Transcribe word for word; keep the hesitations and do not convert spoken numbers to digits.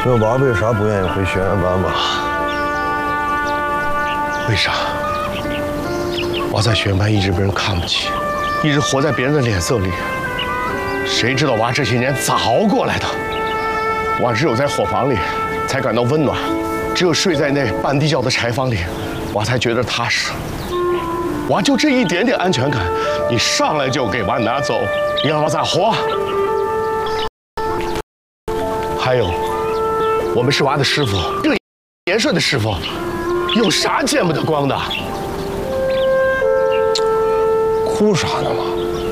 这娃为啥不愿意回学院班吧？ 为啥？娃在学院班一直被人看不起，一直活在别人的脸色里。谁知道娃这些年咋熬过来的？娃只有在伙房里才感到温暖，只有睡在那半地窖的柴房里，娃才觉得踏实。娃就这一点点安全感，你上来就给娃拿走，你让娃咋活？还有，我们是娃的师傅，这个严顺的师傅，有啥见不得光的？ 哭啥呢嘛？